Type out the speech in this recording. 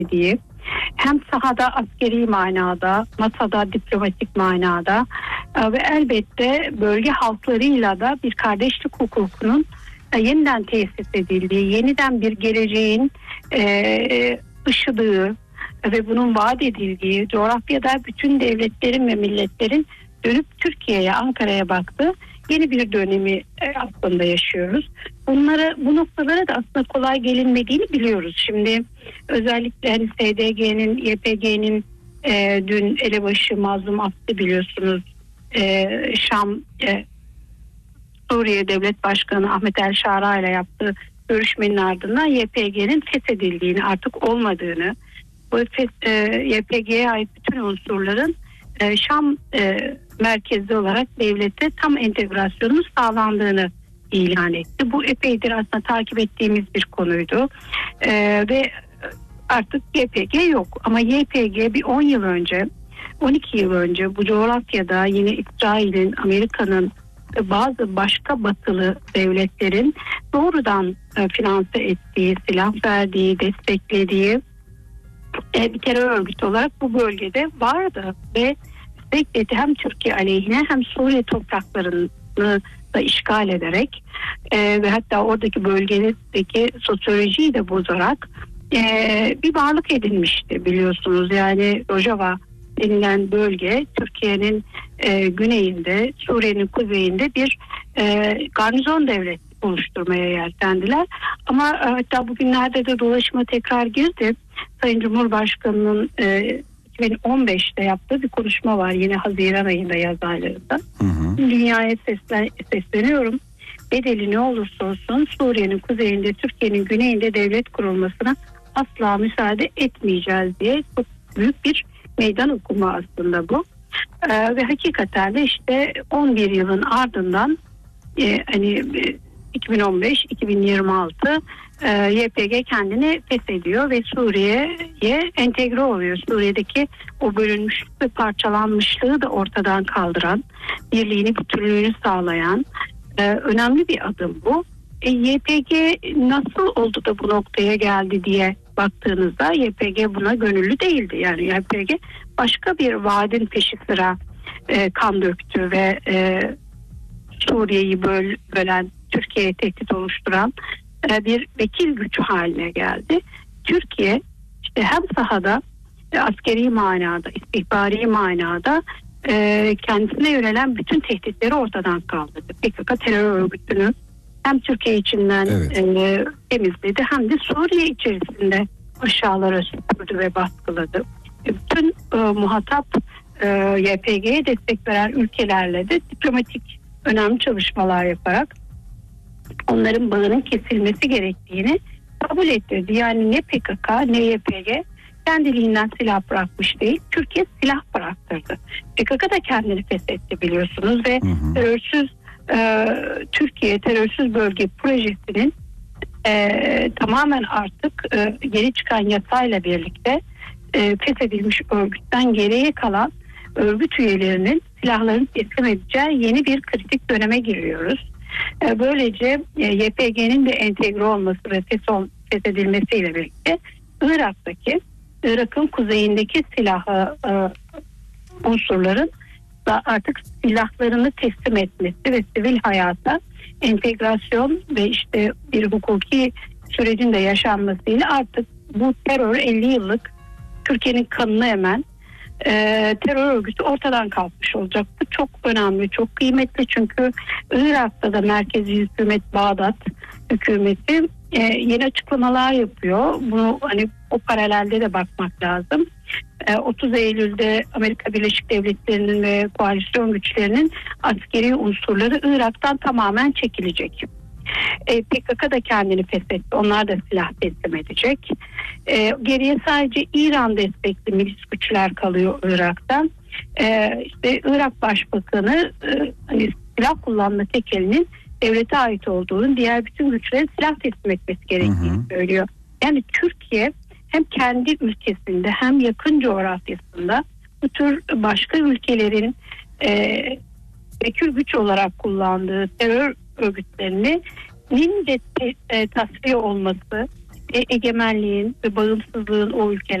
diye hem sahada askeri manada, masada diplomatik manada ve elbette bölge halklarıyla da bir kardeşlik hukukunun yeniden tesis edildiği, yeniden bir geleceğin ışıdığı ve bunun vaat edildiği, coğrafyada bütün devletlerin ve milletlerin dönüp Türkiye'ye, Ankara'ya baktığı yeni bir dönemi aslında yaşıyoruz. Bu noktalara da aslında kolay gelinmediğini biliyoruz. Şimdi özellikle hani SDG'nin, YPG'nin dün elebaşı Mazlum Abdi biliyorsunuz Şam Suriye Devlet Başkanı Ahmet El Şara ile yaptığı görüşmenin ardından YPG'nin feshedildiğini, artık olmadığını, bu YPG'ye ait bütün unsurların Şam merkezli olarak devlete tam entegrasyonun sağlandığını ilan etti. Bu epeydir aslında takip ettiğimiz bir konuydu. Ve artık YPG yok. Ama YPG bir 10 yıl önce, 12 yıl önce bu coğrafyada yine İsrail'in, Amerika'nın, bazı başka batılı devletlerin doğrudan finanse ettiği, silah verdiği, desteklediği bir terör örgütü olarak bu bölgede vardı ve sürekli hem Türkiye aleyhine hem Suriye topraklarını da işgal ederek ve hatta oradaki bölgedeki sosyolojiyi de bozarak bir varlık edinmişti biliyorsunuz. Yani Rojava denilen bölge Türkiye'nin güneyinde, Suriye'nin kuzeyinde bir garnizon devlet oluşturmaya yeltendiler. Ama hatta bugünlerde de dolaşıma tekrar girdi. Sayın Cumhurbaşkanı'nın 2015'te yaptığı bir konuşma var yine Haziran ayında, yaz aylarında. Dünyaya sesleniyorum. Bedeli ne olursa olsun Suriye'nin kuzeyinde, Türkiye'nin güneyinde devlet kurulmasına asla müsaade etmeyeceğiz diye çok büyük bir meydan okuma aslında bu. Ve hakikaten de işte 11 yılın ardından hani 2015-2026 YPG kendini feshediyor ve Suriye'ye entegre oluyor. Suriye'deki o bölünmüşlük ve parçalanmışlığı da ortadan kaldıran, birliğini, bütünlüğünü sağlayan önemli bir adım bu. YPG nasıl oldu da bu noktaya geldi diye baktığınızda YPG buna gönüllü değildi. Yani YPG başka bir vaadin peşi sıra kan döktü ve Suriye'yi bölen, Türkiye'ye tehdit oluşturan bir vekil güç haline geldi. Türkiye işte hem sahada askeri manada, istihbari manada kendisine yönelen bütün tehditleri ortadan kaldırdı. PKK terör örgütünü hem Türkiye içinden temizledi hem de Suriye içerisinde aşağılara süpürdü ve baskıladı. Bütün muhatap YPG'ye destek veren ülkelerle de diplomatik önemli çalışmalar yaparak onların bağının kesilmesi gerektiğini kabul ettirdi. Yani ne PKK ne YPG kendiliğinden silah bırakmış değil, Türkiye silah bıraktırdı. PKK da kendini feshetti biliyorsunuz ve terörsüz Türkiye terörsüz bölge projesinin tamamen artık yeni çıkan yasayla birlikte feshedilmiş örgütten geriye kalan örgüt üyelerinin silahlarını teslim edeceği yeni bir kritik döneme giriyoruz. Böylece YPG'nin de entegre olması ve feshedilmesiyle birlikte Irak'ın kuzeyindeki silahlı unsurların da artık silahlarını teslim etmesi ve sivil hayata entegrasyon ve işte bir hukuki sürecin de yaşanmasıyla artık bu terör 50 yıllık Türkiye'nin kanını emen terör örgütü ortadan kalkmış olacak. Bu çok önemli, çok kıymetli çünkü Irak'ta da merkezi hükümet Bağdat hükümeti yeni açıklamalar yapıyor. Bunu hani o paralelde de bakmak lazım. 30 Eylül'de Amerika Birleşik Devletleri'nin ve koalisyon güçlerinin askeri unsurları Irak'tan tamamen çekilecek. PKK da kendini feshetti. Onlar da silah teslim edecek. Geriye sadece İran destekli milis güçler kalıyor Irak'tan. İşte Irak Başbakanı hani silah kullanma tekelinin devlete ait olduğunu, diğer bütün güçlerin silah teslim etmesi gerektiğini söylüyor. Yani Türkiye hem kendi ülkesinde hem yakın coğrafyasında bu tür başka ülkelerin vekil güç olarak kullandığı terör örgütlerinin de tasfiye olması, egemenliğin ve bağımsızlığın o ülkeler